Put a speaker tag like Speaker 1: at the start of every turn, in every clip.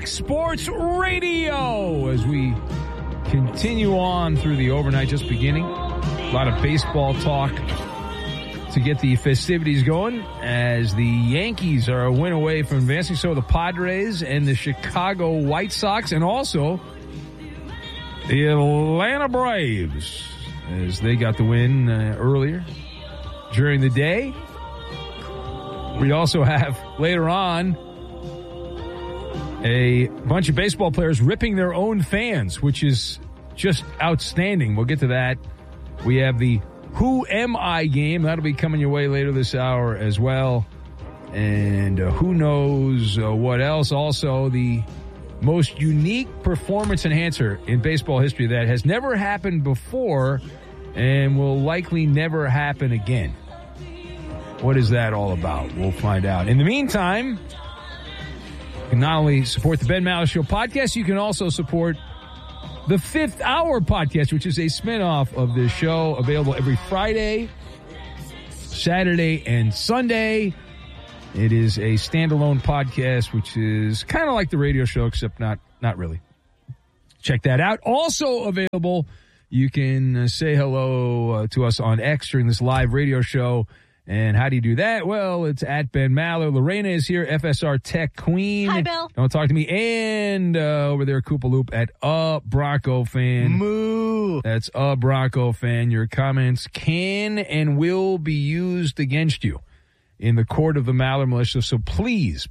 Speaker 1: Fox Sports Radio as we continue on through the overnight just beginning. A lot of baseball talk to get the festivities going as the Yankees are a win away from advancing. So are the Padres and the Chicago White Sox, and also the Atlanta Braves as they got the win earlier during the day. We also have later on a bunch of baseball players ripping their own fans, which is just outstanding. We'll get to that. We have the Who Am I game. That'll be coming your way later this hour as well. And who knows what else. Also, the most unique performance enhancer in baseball history that has never happened before and will likely never happen again. What is that all about? We'll find out. In the meantime, you can not only support the Ben Maller Show podcast, you can also support the Fifth Hour podcast, which is a spinoff of this show, available every Friday, Saturday, and Sunday. It is a standalone podcast, which is kind of like the radio show, except not really. Check that out. Also available, you can say hello to us on X during this live radio show. And how do you do that? Well, it's at Ben Maller. Lorena is here, FSR Tech Queen.
Speaker 2: Hi, Bill.
Speaker 1: Don't talk to me. And over there, Koopa Loop at Bronco Fan.
Speaker 3: Moo.
Speaker 1: That's Bronco Fan. Your comments can and will be used against you in the court of the Maller Militia. So please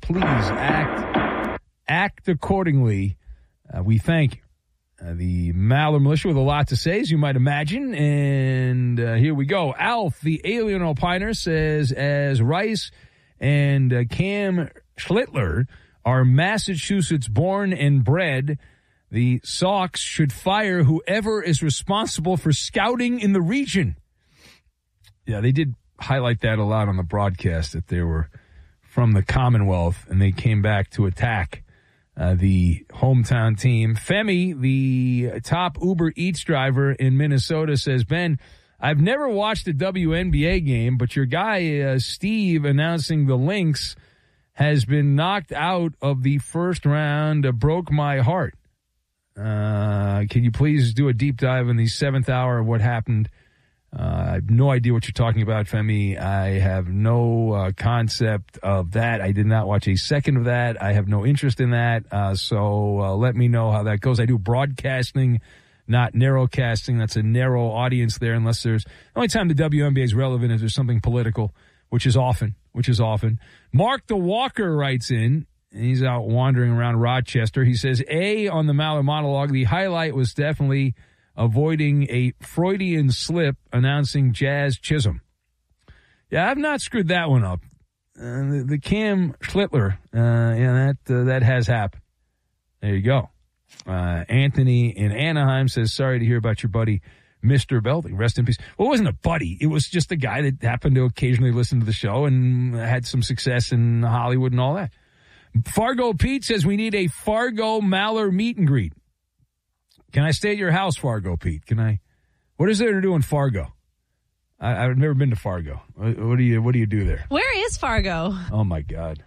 Speaker 1: act accordingly. We thank you. The Maller Militia with a lot to say, as you might imagine. And here we go. Alf, the alien opiner, says, as Rice and Cam Schlittler are Massachusetts born and bred, the Sox should fire whoever is responsible for scouting in the region. Yeah, they did highlight that a lot on the broadcast, that they were from the Commonwealth and they came back to attack the hometown team. Femi, the top Uber Eats driver in Minnesota, says, Ben, I've never watched a WNBA game, but your guy, Steve, announcing the Lynx has been knocked out of the first round. Broke my heart. Can you please do a deep dive in the seventh hour of what happened? I have no idea what you're talking about, Femi. I have no concept of that. I did not watch a second of that. I have no interest in that. So let me know how that goes. I do broadcasting, not narrowcasting. That's a narrow audience there, unless there's the only time the WNBA is relevant is there's something political, which is often. Mark the Walker writes in. He's out wandering around Rochester. He says, on the Maller monologue, the highlight was definitely avoiding a Freudian slip announcing Jazz Chisholm. Yeah, I've not screwed that one up. The Cam Schlittler, that has happened. There you go. Anthony in Anaheim says, sorry to hear about your buddy, Mr. Belding. Rest in peace. Well, it wasn't a buddy. It was just a guy that happened to occasionally listen to the show and had some success in Hollywood and all that. Fargo Pete says we need a Fargo Maller meet and greet. Can I stay at your house, Fargo Pete? Can I? What is there to do in Fargo? I've never been to Fargo. What do you do there?
Speaker 2: Where is Fargo?
Speaker 1: Oh my God.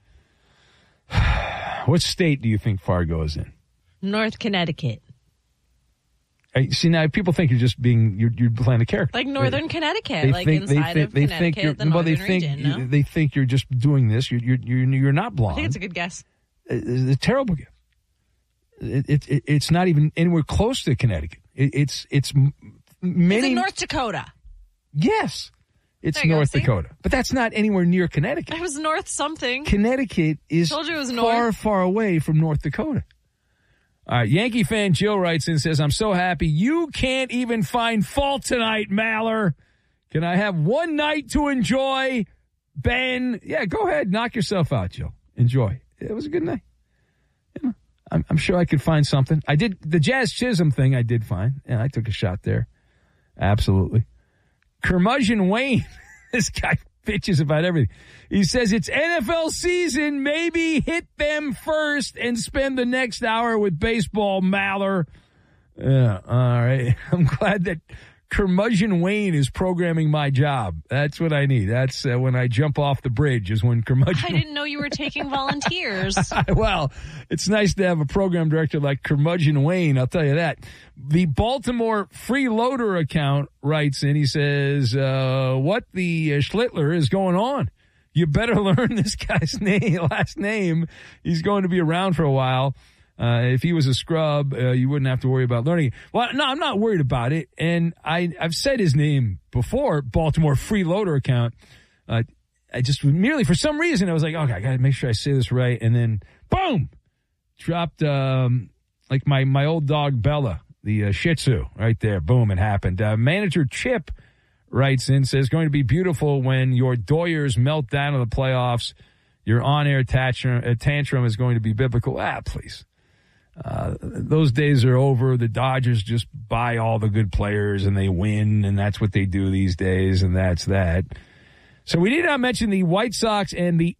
Speaker 1: What state do you think Fargo is in?
Speaker 2: North Connecticut.
Speaker 1: See, now people think you're playing the character.
Speaker 2: Like Northern Connecticut, inside of Connecticut, the northern region, no?
Speaker 1: They think you're just doing this. You're not blonde.
Speaker 2: I think it's a good guess.
Speaker 1: It's a terrible guess. It's not even anywhere close to Connecticut. It's many.
Speaker 2: Is it North Dakota?
Speaker 1: Yes, it's North Dakota, but that's not anywhere near Connecticut.
Speaker 2: It was North something.
Speaker 1: Connecticut is
Speaker 2: Told you it was
Speaker 1: far,
Speaker 2: north.
Speaker 1: far away from North Dakota. All right, Yankee fan Jill writes in and says, I'm so happy you can't even find fault tonight, Maller. Can I have one night to enjoy, Ben? Yeah, go ahead, knock yourself out, Jill. Enjoy. It was a good night. I'm sure I could find something. I did the Jazz Chisholm thing. I did find. Yeah, I took a shot there. Absolutely. Curmudgeon Wayne. This guy bitches about everything. He says it's NFL season. Maybe hit them first and spend the next hour with baseball, Maller. Yeah, all right. I'm glad that Curmudgeon Wayne is programming my job. That's what I need. That's when I jump off the bridge is when Curmudgeon...
Speaker 2: I didn't know you were taking volunteers.
Speaker 1: Well, it's nice to have a program director like Curmudgeon Wayne, I'll tell you that. The Baltimore Freeloader account writes in, he says, what the Schlittler is going on? You better learn this guy's last name. He's going to be around for a while. If he was a scrub, you wouldn't have to worry about learning it. Well, no, I'm not worried about it. And I've said his name before, Baltimore Freeloader account. I just merely, for some reason, I was like, okay, I got to make sure I say this right. And then, boom, dropped like my old dog, Bella, the Shih Tzu, right there. Boom, it happened. Manager Chip writes in, says, going to be beautiful when your Doyers melt down in the playoffs. Your on-air tantrum is going to be biblical. Please. Those days are over. The Dodgers just buy all the good players and they win, and that's what they do these days, and that's that. So we did not mention the White Sox and the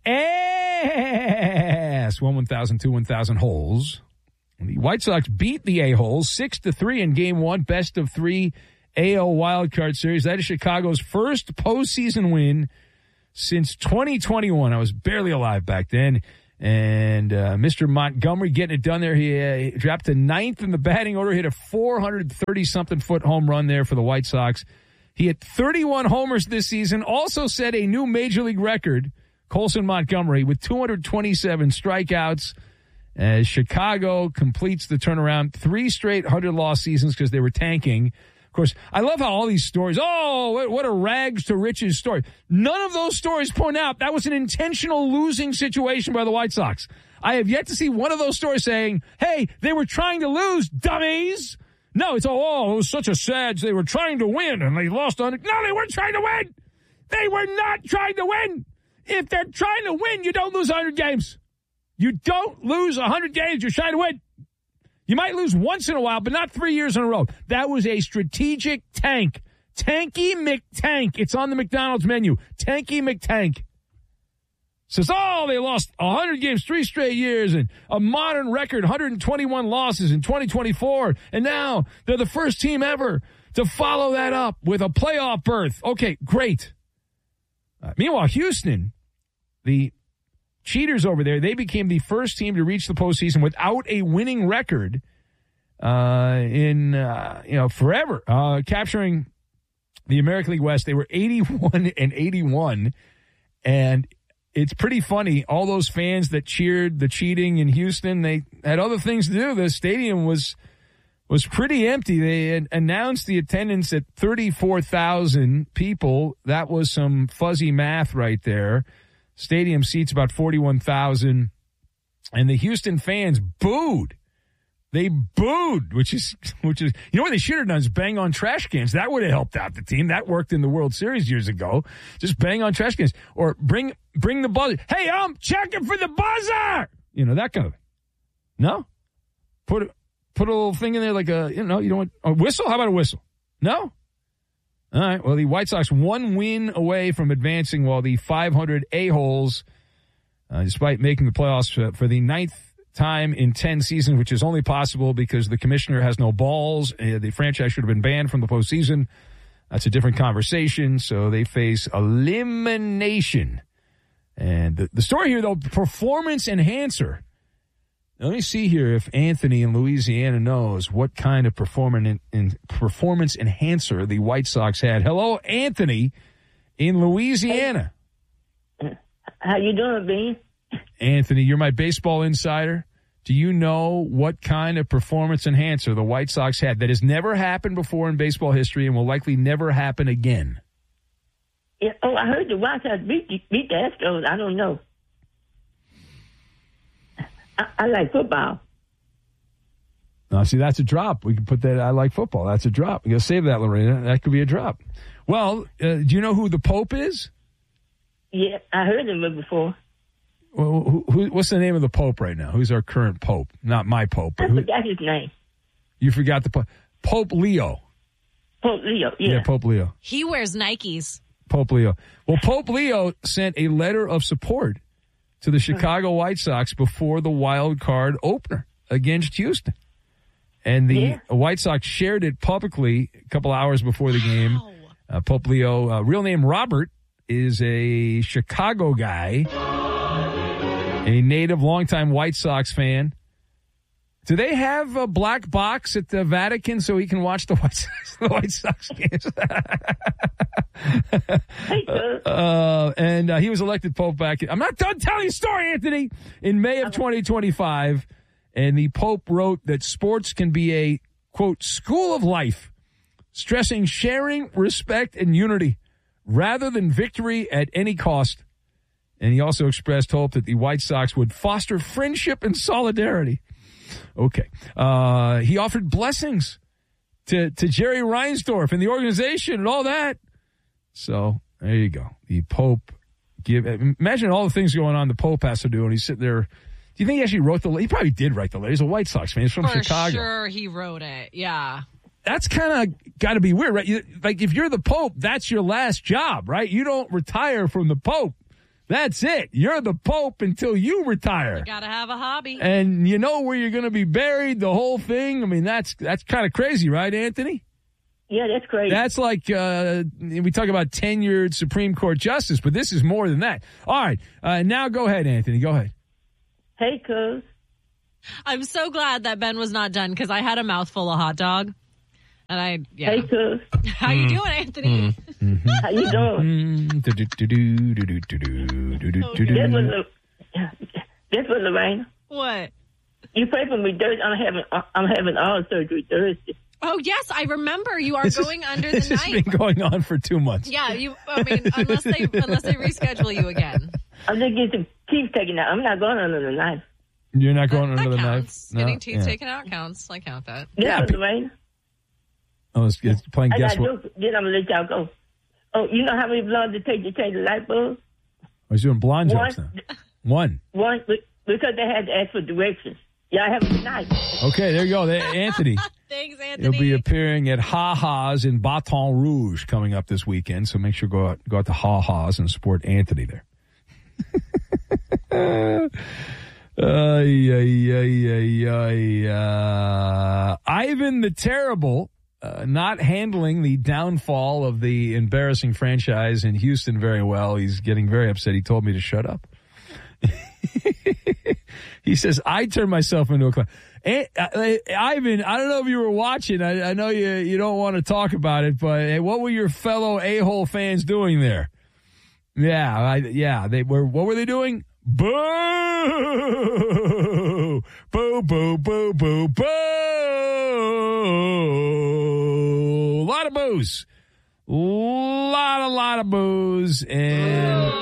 Speaker 1: ass 1,000, 2,000 holes. And the White Sox beat the A-holes 6-3 in Game 1, best of 3 AL wildcard series. That is Chicago's first postseason win since 2021. I was barely alive back then. And Mr. Montgomery getting it done there. He dropped to 9th in the batting order, hit a 430-something foot home run there for the White Sox. He hit 31 homers this season, also set a new Major League record, Colson Montgomery, with 227 strikeouts as Chicago completes the turnaround. 3 straight 100-loss seasons because they were tanking. Of course, I love how all these stories, what a rags to riches story. None of those stories point out that was an intentional losing situation by the White Sox. I have yet to see one of those stories saying, hey, they were trying to lose, dummies. No, it's, it was such a sad, they were trying to win and they lost on it. No, they weren't trying to win. They were not trying to win. If they're trying to win, you don't lose 100 games. You don't lose 100 games. You're trying to win. You might lose once in a while, but not 3 years in a row. That was a strategic tank. Tanky McTank. It's on the McDonald's menu. Tanky McTank. Says, they lost 100 games 3 straight years and a modern record, 121 losses in 2024. And now they're the first team ever to follow that up with a playoff berth. Okay, great. Meanwhile, Houston, the cheaters over there, they became the first team to reach the postseason without a winning record in forever. Capturing the American League West, they were 81-81, and it's pretty funny. All those fans that cheered the cheating in Houston, they had other things to do. The stadium was pretty empty. They had announced the attendance at 34,000 people. That was some fuzzy math right there. Stadium seats about 41,000, and the Houston fans booed. They booed, which is what they should have done is bang on trash cans. That would have helped out the team. That worked in the World Series years ago. Just bang on trash cans or bring the buzzer. Hey, I'm checking for the buzzer. That kind of thing. No, put a little thing in there like you don't want a whistle. How about a whistle? No. All right, well, the White Sox 1 win away from advancing, while the 500 A-holes, despite making the playoffs for the 9th time in 10 seasons, which is only possible because the commissioner has no balls. The franchise should have been banned from the postseason. That's a different conversation, so they face elimination. And the story here, though, performance enhancer. Let me see here if Anthony in Louisiana knows what kind of performance enhancer the White Sox had. Hello, Anthony in Louisiana.
Speaker 3: How you doing, Bean?
Speaker 1: Anthony, you're my baseball insider. Do you know what kind of performance enhancer the White Sox had that has never happened before in baseball history and will likely never happen again?
Speaker 3: Yeah, I heard the White Sox beat the Astros. I don't know. I like football.
Speaker 1: Now, see, that's a drop. We can put that, I like football. That's a drop. You got to save that, Lorena. That could be a drop. Well, do you know who the Pope is?
Speaker 3: Yeah, I heard him before.
Speaker 1: Well, what's the name of the Pope right now? Who's our current Pope? Not my Pope.
Speaker 3: I forgot his name.
Speaker 1: You forgot the Pope. Pope Leo.
Speaker 3: Pope Leo, yeah.
Speaker 1: Yeah, Pope Leo.
Speaker 2: He wears Nikes.
Speaker 1: Pope Leo. Well, Pope Leo sent a letter of support to the Chicago White Sox before the wild card opener against Houston. And the White Sox shared it publicly a couple hours before the game. Pope Leo, real name Robert, is a Chicago guy, a native, longtime White Sox fan. Do they have a black box at the Vatican so he can watch the White Sox games? And he was elected Pope back. I'm not done telling the story, Anthony. In May of 2025, and the Pope wrote that sports can be a, quote, school of life, stressing sharing, respect, and unity rather than victory at any cost. And he also expressed hope that the White Sox would foster friendship and solidarity. Okay. He offered blessings to Jerry Reinsdorf and the organization and all that. So there you go. The Pope imagine all the things going on the Pope has to do, and he's sitting there. Do you think he actually wrote the letter? He probably did write the letter. He's a White Sox fan. He's from Chicago.
Speaker 2: For sure he wrote it. Yeah.
Speaker 1: That's kind of got to be weird, right? Like if you're the Pope, that's your last job, right? You don't retire from the Pope. That's it. You're the Pope until you retire.
Speaker 2: You got to have a hobby.
Speaker 1: And you know where you're going to be buried, the whole thing. I mean, that's kind of crazy, right, Anthony?
Speaker 3: Yeah, that's crazy.
Speaker 1: That's like, we talk about tenured Supreme Court justice, but this is more than that. All right. Now go ahead, Anthony. Go ahead.
Speaker 3: Hey, cuz.
Speaker 2: I'm so glad that Ben was not done because I had a mouthful of hot dog. And
Speaker 3: Hey, cuz.
Speaker 2: How you doing, Anthony?
Speaker 3: How you doing? This was Lorraine.
Speaker 2: What?
Speaker 3: You pray for me Thursday. I'm having eye surgery Thursday.
Speaker 2: Oh, yes, I remember. You are going under the knife.
Speaker 1: This has been going on for 2 months.
Speaker 2: Yeah, unless they reschedule you again.
Speaker 3: I'm just getting some teeth taken out. I'm not going under the knife.
Speaker 1: You're not going under the
Speaker 2: counts.
Speaker 1: knife?
Speaker 2: Getting teeth taken out counts. I count that.
Speaker 3: Yeah, Lorraine.
Speaker 1: Oh, it's playing guess what?
Speaker 3: Then I'm going to let y'all go. Oh, you know how many blondes it takes to change the light bulb?
Speaker 1: I was doing blonde jokes now. One,
Speaker 3: because they had to ask for directions. Y'all have a good night.
Speaker 1: Okay, there you go. Anthony.
Speaker 2: Thanks, Anthony.
Speaker 1: He'll be appearing at Ha Ha's in Baton Rouge coming up this weekend, so make sure go out to Ha Ha's and support Anthony there. Ivan the Terrible, not handling the downfall of the embarrassing franchise in Houston very well. He's getting very upset. He told me to shut up. He says, I turned myself into a clown. Ivan, I don't know if you were watching. I know you don't want to talk about it, but what were your fellow a-hole fans doing there? They were. What were they doing? Boo! Boo, boo, boo, boo, boo! A lot of boos. Lot of boos. And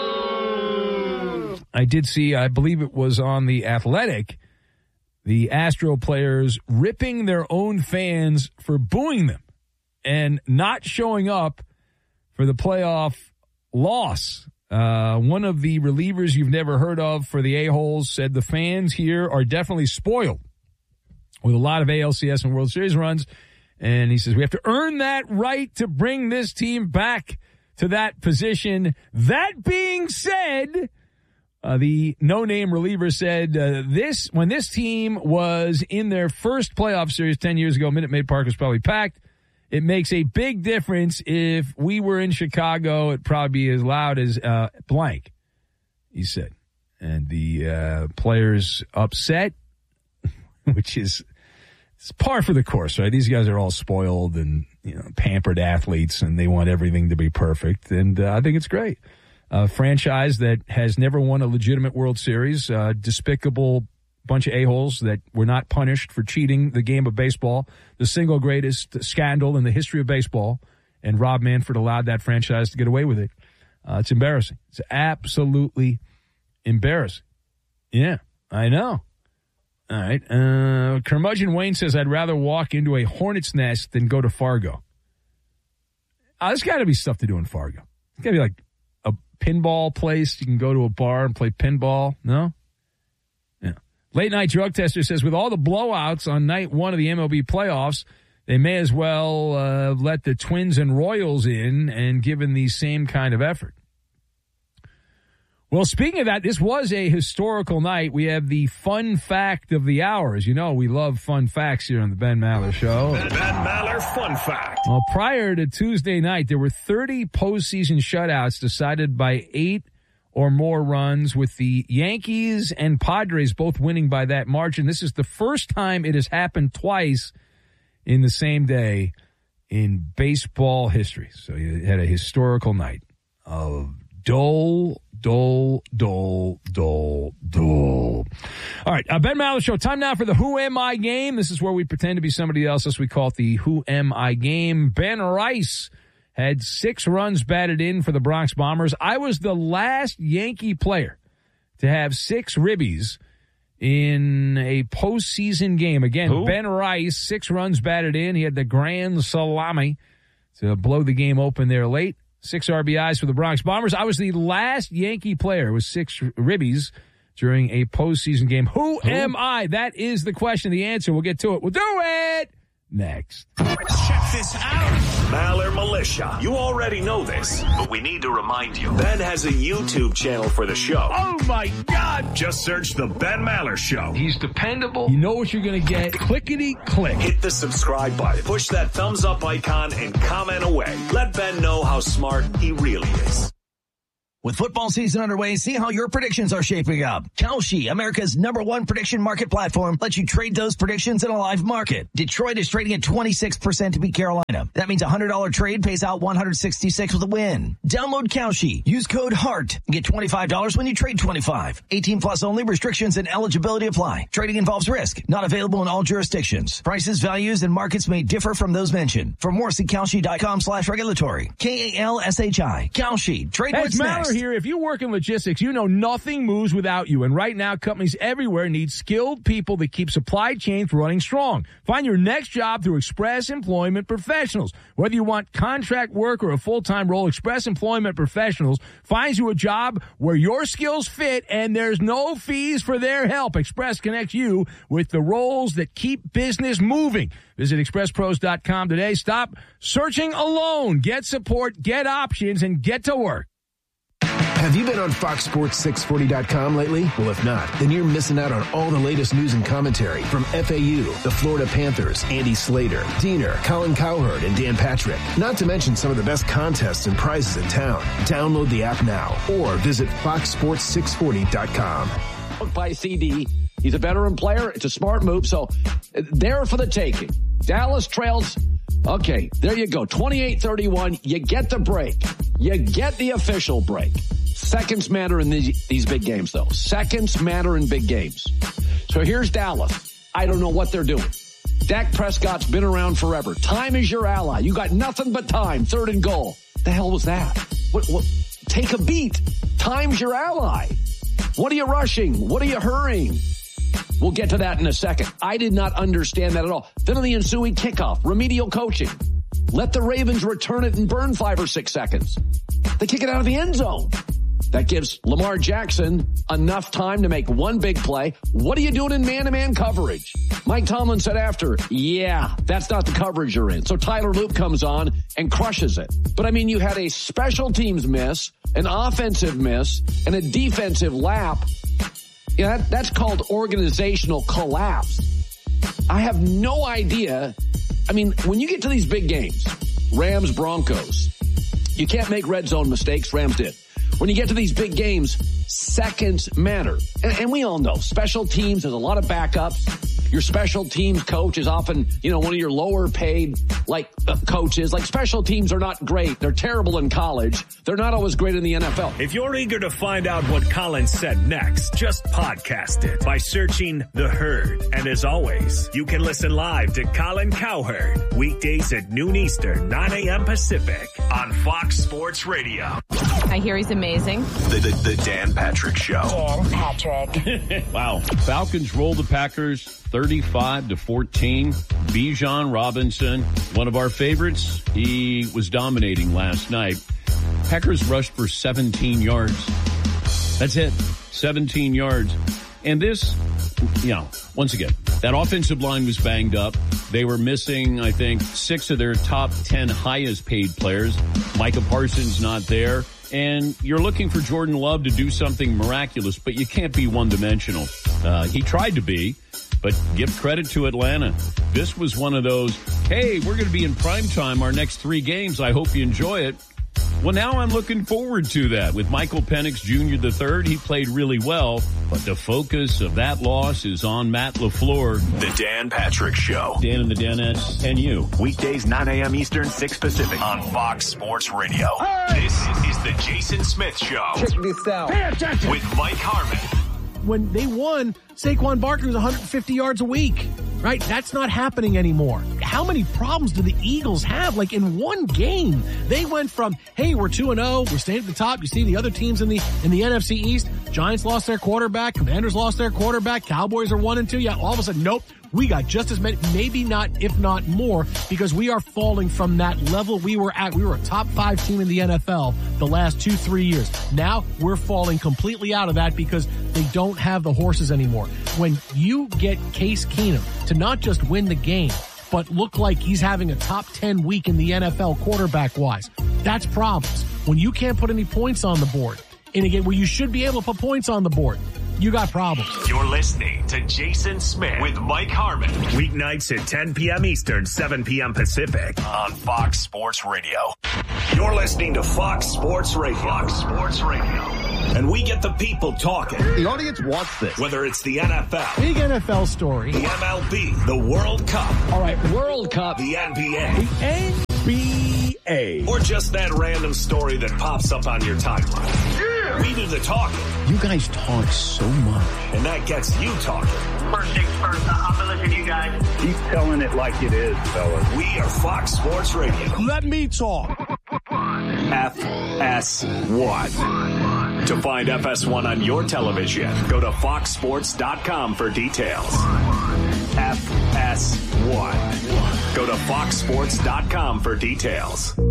Speaker 1: I did see, I believe it was on The Athletic, the Astro players ripping their own fans for booing them and not showing up for the playoff loss. One of the relievers you've never heard of for the A-holes said the fans here are definitely spoiled with a lot of ALCS and World Series runs. And he says, we have to earn that right to bring this team back to that position. That being said, the no-name reliever said when this team was in their first playoff series 10 years ago, Minute Maid Park was probably packed. It makes a big difference. If we were in Chicago, it'd probably be as loud as blank, he said. And the players upset, which is it's par for the course, right? These guys are all spoiled and pampered athletes, and they want everything to be perfect. And I think it's great. A franchise that has never won a legitimate World Series, despicable bunch of a-holes that were not punished for cheating the game of baseball, the single greatest scandal in the history of baseball, and Rob Manfred allowed that franchise to get away with it. It's embarrassing. It's absolutely embarrassing. Yeah, I know. All right. Curmudgeon Wayne says, I'd rather walk into a hornet's nest than go to Fargo. There's got to be stuff to do in Fargo. It's got to be like a pinball place. You can go to a bar and play pinball. No? Yeah. Late Night Drug Tester says, with all the blowouts on night one of the MLB playoffs, they may as well let the Twins and Royals in and given the same kind of effort. Well, speaking of that, this was a historical night. We have the fun fact of the hour. As you know, we love fun facts here on the Ben Maller Show.
Speaker 4: Ben Maller Fun Fact.
Speaker 1: Well, prior to Tuesday night, there were 30 postseason shutouts decided by 8 or more runs, with the Yankees and Padres both winning by that margin. This is the first time it has happened twice in the same day in baseball history. So you had a historical night of dole. All right, Ben Maller Show. Time now for the Who Am I game. This is where we pretend to be somebody else. As we call it, the Who Am I game. Ben Rice had 6 runs batted in for the Bronx Bombers. I was the last Yankee player to have 6 ribbies in a postseason game. Again,
Speaker 4: Who?
Speaker 1: Ben Rice, 6 runs batted in. He had the grand salami to blow the game open there late. 6 RBIs for the Bronx Bombers. I was the last Yankee player with 6 ribbies during a postseason game. Who am I? That is the question. The answer. We'll get to it. We'll do it next.
Speaker 4: Check this out. Maller Militia. You already know this, but we need to remind you. Ben has a YouTube channel for the show.
Speaker 1: Oh, my God.
Speaker 4: Just search The Ben Maller Show.
Speaker 1: He's dependable. You know what you're going to get. Clickety-click.
Speaker 4: Hit the subscribe button. Push that thumbs up icon and comment away. Let Ben know how smart he really is.
Speaker 5: With football season underway, see how your predictions are shaping up. Kalshi, America's #1 prediction market platform, lets you trade those predictions in a live market. Detroit is trading at 26% to beat Carolina. That means a $100 trade pays out $166 with a win. Download Kalshi. Use code HEART and get $25 when you trade 25. 18 plus only. Restrictions and eligibility apply. Trading involves risk. Not available in all jurisdictions. Prices, values, and markets may differ from those mentioned. For more, see Kalshi.com/regulatory. KALSHI. Kalshi. Trade what's next.
Speaker 1: Here, if you work in logistics, you know nothing moves without you. And right now, companies everywhere need skilled people that keep supply chains running strong. Find your next job through Express Employment Professionals. Whether you want contract work or a full-time role, Express Employment Professionals finds you a job where your skills fit and there's no fees for their help. Express connects you with the roles that keep business moving. Visit expresspros.com today. Stop searching alone. Get support, get options, and get to work.
Speaker 6: Have you been on FoxSports640.com lately? Well, if not, then you're missing out on all the latest news and commentary from FAU, the Florida Panthers, Andy Slater, Diener, Colin Cowherd, and Dan Patrick. Not to mention some of the best contests and prizes in town. Download the app now or visit FoxSports640.com.
Speaker 7: By CD. He's a veteran player. It's a smart move. So there for the taking. Dallas trails. Okay, there you go. 28-31. You get the break. You get the official break. Seconds matter in these big games, though. Seconds matter in big games. So here's Dallas. I don't know what they're doing. Dak Prescott's been around forever. Time is your ally. You got nothing but time. 3rd and goal. The hell was that? What? Take a beat. Time's your ally. What are you rushing? What are you hurrying? We'll get to that in a second. I did not understand that at all. Then on the ensuing kickoff, remedial coaching. Let the Ravens return it and burn 5 or 6 seconds. They kick it out of the end zone. That gives Lamar Jackson enough time to make one big play. What are you doing in man-to-man coverage? Mike Tomlin said after, yeah, that's not the coverage you're in. So Tyler Loop comes on and crushes it. But I mean, you had a special teams miss, an offensive miss, and a defensive lap. Yeah, that's called organizational collapse. I have no idea. I mean, when you get to these big games, Rams, Broncos, you can't make red zone mistakes. Rams did. When you get to these big games, seconds matter. And we all know special teams, there's a lot of backups. Your special teams coach is often, one of your lower paid, coaches. Special teams are not great. They're terrible in college. They're not always great in the NFL.
Speaker 4: If you're eager to find out what Colin said next, just podcast it by searching The Herd. And as always, you can listen live to Colin Cowherd weekdays at noon Eastern, 9 a.m. Pacific on Fox Sports Radio.
Speaker 8: I hear he's amazing.
Speaker 4: The Dan Patrick Show.
Speaker 8: Dan Patrick.
Speaker 9: Wow. Falcons roll the Packers 35-14. Bijan Robinson, one of our favorites. He was dominating last night. Packers rushed for 17 yards. That's it. 17 yards. And this, once again, that offensive line was banged up. They were missing, I think, 6 of their top 10 highest paid players. Micah Parsons not there. and you're looking for Jordan Love to do something miraculous, but you can't be one-dimensional. He tried to be, but give credit to Atlanta. This was one of those, hey, we're going to be in primetime our next 3 games. I hope you enjoy it. Well, now I'm looking forward to that. With Michael Penix Jr. III, he played really well, but the focus of that loss is on Matt LaFleur.
Speaker 4: The Dan Patrick Show.
Speaker 9: Dan and the Danettes and you.
Speaker 4: Weekdays 9 a.m. Eastern, 6 Pacific on Fox Sports Radio. Hey! This is the Jason Smith Show.
Speaker 10: Check this out.
Speaker 4: Pay attention. With Mike Harmon.
Speaker 10: When they won, Saquon Barkley was 150 yards a week, right? That's not happening anymore. How many problems do the Eagles have? Like in one game, they went from, hey, we're 2-0, we're staying at the top. You see the other teams in the NFC East. Giants lost their quarterback, Commanders lost their quarterback, Cowboys are 1-2. Yeah, all of a sudden, nope. We got just as many, maybe not, if not more, because we are falling from that level we were at. We were a top 5 team in the NFL the last 2-3 years. Now we're falling completely out of that because they don't have the horses anymore. When you get Case Keenum to not just win the game, but look like he's having a top 10 week in the NFL quarterback-wise, that's problems. When you can't put any points on the board, in a game where you should be able to put points on the board, you got problems.
Speaker 4: You're listening to Jason Smith with Mike Harmon. Weeknights at 10 p.m. Eastern, 7 p.m. Pacific on Fox Sports Radio. You're listening to Fox Sports Radio. Fox Sports Radio. And we get the people talking.
Speaker 11: The audience wants this.
Speaker 4: Whether it's the NFL.
Speaker 10: Big NFL story.
Speaker 4: The MLB. The World Cup.
Speaker 7: All right, World Cup.
Speaker 4: The NBA.
Speaker 10: The NBA.
Speaker 4: Or just that random story that pops up on your timeline. Yeah. We do the talking.
Speaker 11: You guys talk so much.
Speaker 4: And that gets you talking.
Speaker 12: First things first, I'm going to listen to you guys.
Speaker 13: Keep telling it like it is, fellas.
Speaker 4: We are Fox Sports Radio.
Speaker 10: Let me talk.
Speaker 4: FS1. To find FS1 on your television, go to foxsports.com for details. FS1. Go to foxsports.com for details.